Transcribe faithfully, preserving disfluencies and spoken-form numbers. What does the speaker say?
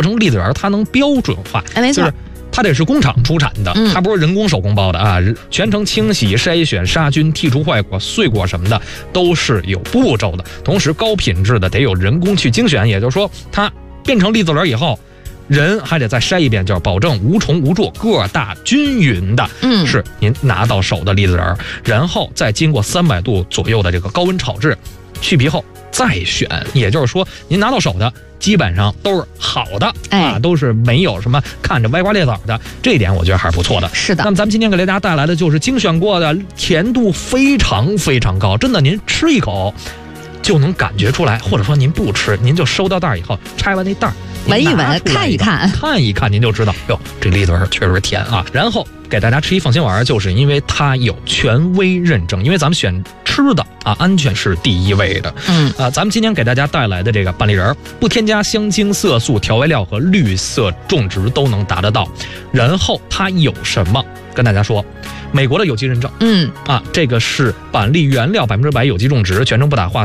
成栗子仁，它能标准化， 哎，没错。 就是它得是工厂出产的，它不是人工手工包的啊！全程清洗、筛选、杀菌、剔除坏果、碎果什么的，都是有步骤的。同时，高品质的得有人工去精选，也就是说，它变成栗子仁以后，人还得再筛一遍，就是保证无虫无蛀、个大均匀的， 嗯， 是您拿到手的栗子仁，然后再经过三百度左右的这个高温炒制，去皮后再选，也就是说，您拿到手的。基本上都是好的、哎、啊，都是没有什么看着歪瓜裂枣的，这一点我觉得还是不错的。 是的。 那么咱们今天给大家带来的就是精选过的，甜度非常非常高，真的，您吃一口就能感觉出来，或者说您不吃，您就收到袋以后拆完那袋闻一闻，看一看， 看一看，您就知道，哟，这栗子仁确实是甜啊。然后给大家吃一放心丸，就是因为它有权威认证，因为咱们选吃的啊，安全是第一位的。嗯啊，咱们今天给大家带来的这个板栗仁，不添加香精、色素、调味料和绿色种植都能达得到。然后它有什么？跟大家说，美国的有机认证。嗯啊，这个是板栗原料百分之百有机种植，全程不打化